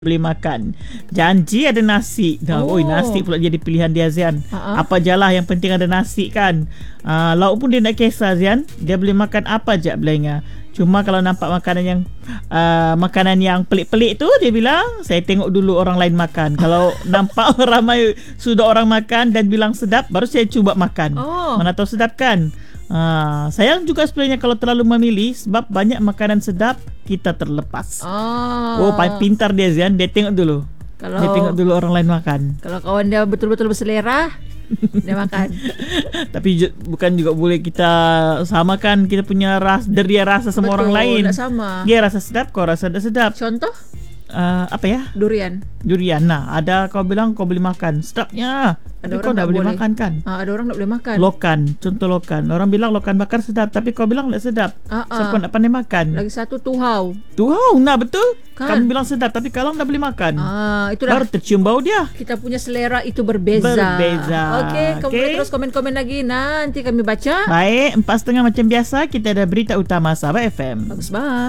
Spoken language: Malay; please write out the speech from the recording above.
boleh makan. Janji ada nasi. Nasi pula jadi pilihan dia, Zian. Apa jalah yang penting ada nasi kan. Lauk pun dia nak kisah, Zian. Dia boleh makan apa je belanya. Cuma kalau nampak makanan yang pelik-pelik tu, dia bilang, saya tengok dulu orang lain makan. Kalau nampak ramai sudah orang makan dan bilang sedap, baru saya cuba makan. Mana tahu sedap kan. Sayang juga sebenarnya kalau terlalu memilih, sebab banyak makanan sedap kita terlepas. Pintar dia, Zian. Dia tengok dulu. Dia tengok dulu orang lain makan. Kalau kawan dia betul-betul berselera, dia makan. Tapi bukan juga boleh kita samakan kita punya deria rasa sama orang lain. Tak sama. Dia rasa sedap, kau rasa tak sedap. Contoh? Apa ya? Durian. Nah, ada kau bilang kau boleh makan sedapnya. Ada kau tak boleh makan kan? Ada orang tak boleh makan. Contoh lokan. Orang bilang lokan bakar sedap, tapi kau bilang tak sedap. Siapa nak pandai makan? Lagi satu tuhau. Nah betul. Kan? Kamu bilang sedap, tapi kalau tak boleh makan. Itulah. Baru tercium bau dia. Kita punya selera itu berbeza. Okey, kamu boleh terus komen-komen lagi. Nanti kami baca. Baik, 4.30 macam biasa kita ada berita utama Sabah FM. Bagus banget.